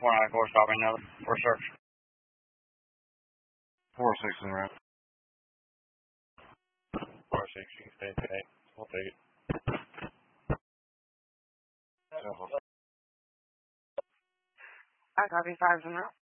494, stopping now for search. 4-6 in route. 4-6, you can stay today. We'll take it. I copy 5's en route.